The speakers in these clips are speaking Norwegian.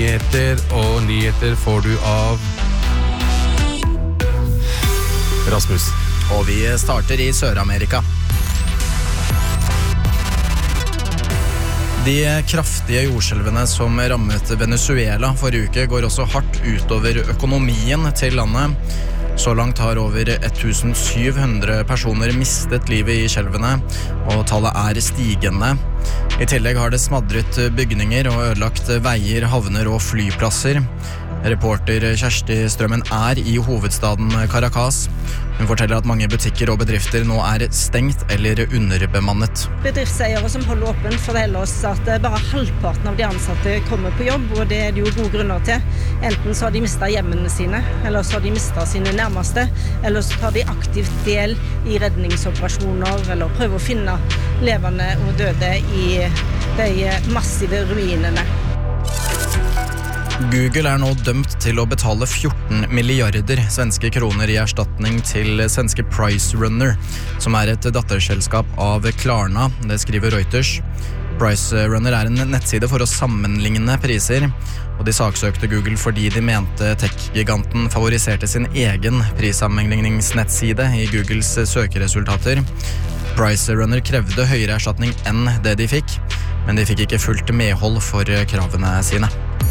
nyheter, og nyheter får du av Rasmus. Og vi starter i Sør-Amerika. De kraftige jordskjelvene som rammet Venezuela forrige uke går også hardt utover økonomien til landet. Så langt har over 1700 personer mistet livet i skjelvene, og tallet er stigende. I tillegg har det smadret bygninger og ødelagt veier, havner og flyplasser. Reporter Kjersti Strømmen er i hovedstaden Caracas. Hun forteller at mange butikker og bedrifter nå er stengt eller underbemannet. Bedriftseiere som holder åpen forteller oss at bare halvparten av de ansatte kommer på jobb, og det er det jo gode grunner til. Enten så har de mistet hjemmene sine, eller så har de mistet sine nærmeste, eller så tar de aktivt del i redningsoperasjoner, eller prøver å finne levende og døde i de massive ruinene. Google er nå dømt til å betale 14 milliarder svenske kroner i erstatning til svenske PriceRunner, som er et datterselskap av Klarna, det skriver Reuters. PriceRunner er en nettside for å sammenligne priser, og de saksøkte Google fordi de mente tech-giganten favoriserte sin egen prissammenligningsnettside i Googles søkeresultater. PriceRunner krevde høyere erstatning enn det de fikk, men de fikk ikke fullt medhold for kravene sine.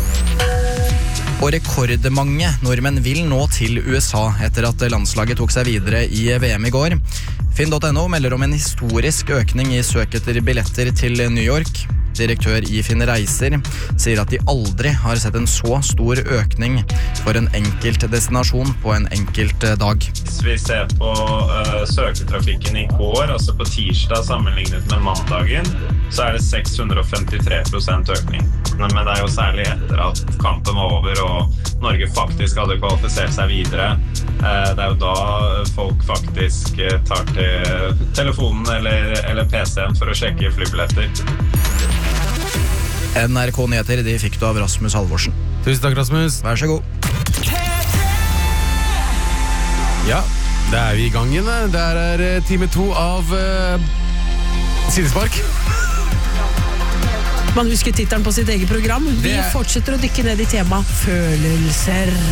Og rekordmange nordmenn vil nå til USA etter at landslaget tok seg videre i VM i går. Finn.no melder om en historisk økning i søk etter billetter til New York. Direktør i Finn Reiser sier at de aldri har sett en så stor økning for en enkelt destinasjon på en enkelt dag. Hvis vi ser på søketrafikken i går, altså på tirsdag sammenlignet med mandagen, så er det 653% økning. Men det er jo særlig etter at kampen var over og Norge faktisk hadde kvalifisert seg videre. Det er jo da folk faktisk tar til telefonen eller PC-en for å sjekke flybilletter. NRK Nyheter, de fikk du av Rasmus Halvorsen. Tusen takk, Rasmus. Vær så god. Ja, da er vi i gang igjen. Der er time 2 av Sidespark. Man husker tittelen på sitt eget program. Vi fortsetter å dykke ned i tema følelser.